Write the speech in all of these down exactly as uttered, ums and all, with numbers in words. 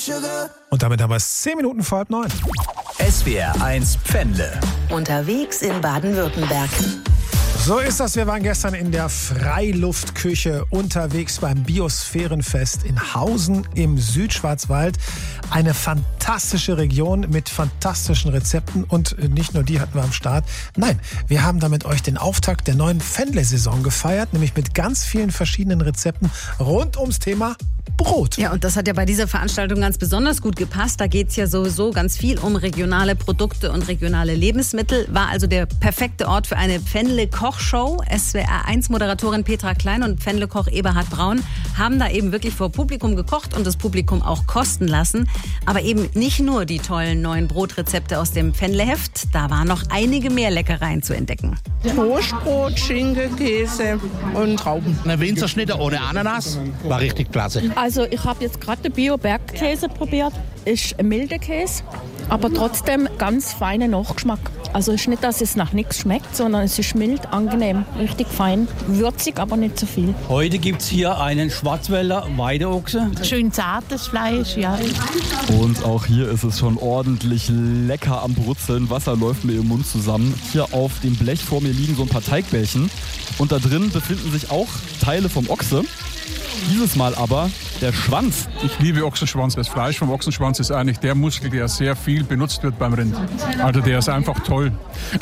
Und damit haben wir es zehn Minuten vor halb neun. S W R eins Pfändle. Unterwegs in Baden-Württemberg. So ist das. Wir waren gestern in der Freiluftküche unterwegs beim Biosphärenfest in Hausen im Südschwarzwald. Eine fantastische Region mit fantastischen Rezepten. Und nicht nur die hatten wir am Start. Nein, wir haben damit euch den Auftakt der neuen Pfändle-Saison gefeiert. Nämlich mit ganz vielen verschiedenen Rezepten rund ums Thema Brot. Ja, und das hat ja bei dieser Veranstaltung ganz besonders gut gepasst. Da geht es ja sowieso ganz viel um regionale Produkte und regionale Lebensmittel. War also der perfekte Ort für eine Pfändle-Kochshow. S W R eins Moderatorin Petra Klein und Pfändle-Koch Eberhard Braun haben da eben wirklich vor Publikum gekocht und das Publikum auch kosten lassen. Aber eben nicht nur die tollen neuen Brotrezepte aus dem Pfändle-Heft. Da waren noch einige mehr Leckereien zu entdecken. Toastbrot, Schinken, Käse und Trauben. Eine Winzerschnitte ohne Ananas war richtig klasse. Also ich habe jetzt gerade den Bio-Bergkäse probiert. Ist ein milder Käse, aber trotzdem ganz feiner Nachgeschmack. Also es ist nicht, dass es nach nichts schmeckt, sondern es ist mild, angenehm, richtig fein, würzig, aber nicht zu viel. Heute gibt es hier einen Schwarzwälder Weideochse. Schön zartes Fleisch, ja. Und auch hier ist es schon ordentlich lecker am Brutzeln. Wasser läuft mir im Mund zusammen. Hier auf dem Blech vor mir liegen so ein paar Teigbällchen. Und da drin befinden sich auch Teile vom Ochse. Dieses Mal aber der Schwanz. Ich liebe Ochsenschwanz. Das Fleisch vom Ochsenschwanz ist eigentlich der Muskel, der sehr viel benutzt wird beim Rind. Also der ist einfach toll.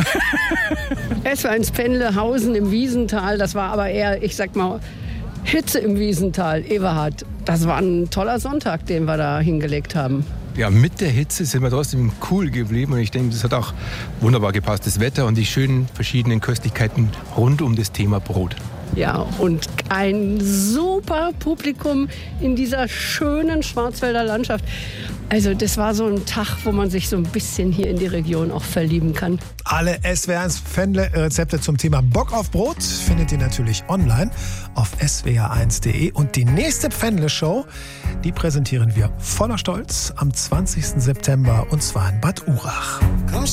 Es war ein Pfändle Hausen im Wiesental. Das war aber eher, ich sag mal, Hitze im Wiesental. Eberhard, das war ein toller Sonntag, den wir da hingelegt haben. Ja, mit der Hitze sind wir trotzdem cool geblieben und ich denke, das hat auch wunderbar gepasst. Das Wetter und die schönen verschiedenen Köstlichkeiten rund um das Thema Brot. Ja, und ein super Publikum in dieser schönen Schwarzwälder Landschaft. Also das war so ein Tag, wo man sich so ein bisschen hier in die Region auch verlieben kann. Alle S W R eins Pfändle-Rezepte zum Thema Bock auf Brot findet ihr natürlich online auf s w r eins punkt de. Und die nächste Pfändle-Show, die präsentieren wir voller Stolz am zwanzigsten September und zwar in Bad Urach.